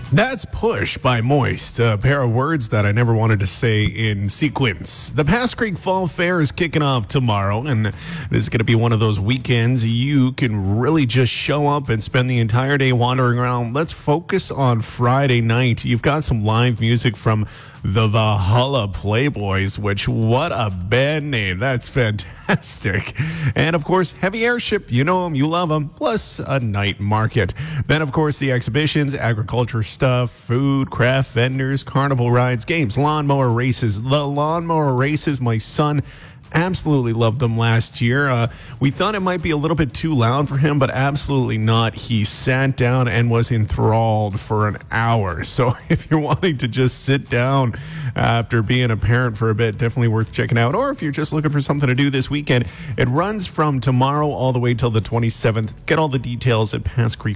That's Push by Moist, a pair of words that I never wanted to say in sequence. The Pass Creek Fall Fair is kicking off tomorrow, and this is going to be one of those weekends you can really just show up and spend the entire day wandering around. Let's focus on Friday night. You've got some live music from the Valhalla Playboys, which, what a band name. That's fantastic. And, of course, Heavy Airship. You know them, you love them. Plus, a night market. Then, of course, the exhibitions, agriculture stuff, food, craft vendors, carnival rides, games, lawnmower races. The lawnmower races, my son absolutely loved them last year. We thought it might be a little bit too loud for him, but absolutely not. He sat down and was enthralled for an hour. So if you're wanting to just sit down after being a parent for a bit, definitely worth checking out. Or if you're just looking for something to do this weekend, it runs from tomorrow all the way till the 27th. Get all the details at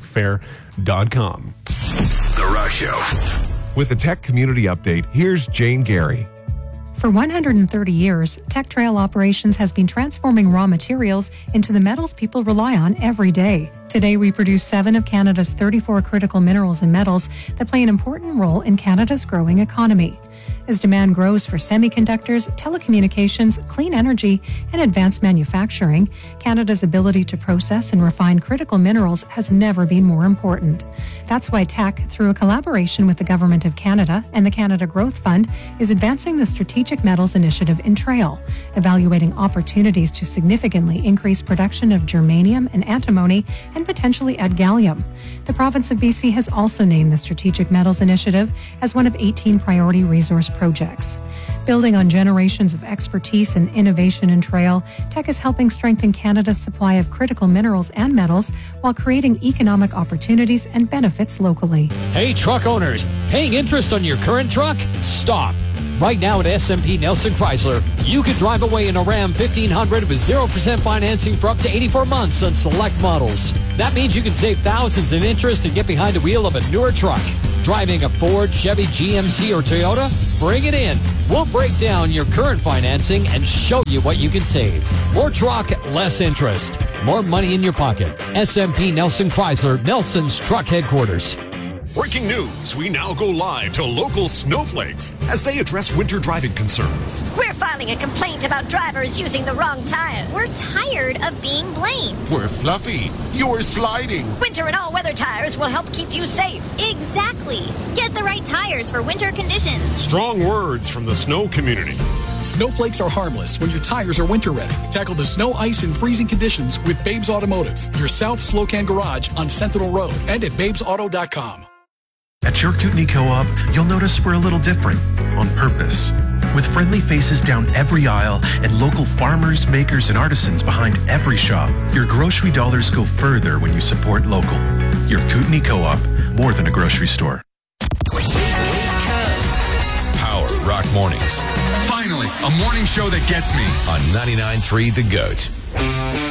passcreekfair.com. The Rush Show. With the Tech Community Update, here's Jane Gary. For 130 years, Tech Trail Operations has been transforming raw materials into the metals people rely on every day. Today, we produce 7 of Canada's 34 critical minerals and metals that play an important role in Canada's growing economy. As demand grows for semiconductors, telecommunications, clean energy, and advanced manufacturing, Canada's ability to process and refine critical minerals has never been more important. That's why Tech, through a collaboration with the Government of Canada and the Canada Growth Fund, is advancing the Strategic Metals Initiative in Trail, evaluating opportunities to significantly increase production of germanium and antimony and potentially add gallium. The province of BC has also named the Strategic Metals Initiative as one of 18 priority resource projects. Building on generations of expertise and innovation in Trail, Tech is helping strengthen Canada's supply of critical minerals and metals while creating economic opportunities and benefits locally. Hey, truck owners, paying interest on your current truck? Stop. Right now at SMP Nelson Chrysler, you can drive away in a Ram 1500 with 0% financing for up to 84 months on select models. That means you can save thousands in interest and get behind the wheel of a newer truck. Driving a Ford, Chevy, GMC, or Toyota? Bring it in. We'll break down your current financing and show you what you can save. More truck, less interest. More money in your pocket. SMP Nelson Chrysler, Nelson's truck headquarters. Breaking news, we now go live to local snowflakes as they address winter driving concerns. We're filing a complaint about drivers using the wrong tires. We're tired of being blamed. We're fluffy. You're sliding. Winter and all-weather tires will help keep you safe. Exactly. Get the right tires for winter conditions. Strong words from the snow community. Snowflakes are harmless when your tires are winter ready. Tackle the snow, ice, and freezing conditions with Babes Automotive, your South Slocan garage on Sentinel Road and at babesauto.com. At your Kootenai Co-op, you'll notice we're a little different, on purpose. With friendly faces down every aisle and local farmers, makers, and artisans behind every shop, your grocery dollars go further when you support local. Your Kootenai Co-op, more than a grocery store. Power Rock Mornings. Finally, a morning show that gets me. On 99.3 The Goat.